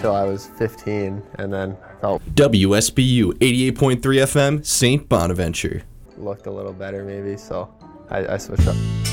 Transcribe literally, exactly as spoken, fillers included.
until I was fifteen, and then felt W S B U eighty-eight point three F M, Saint Bonaventure. looked a little better maybe, so I, I switched up.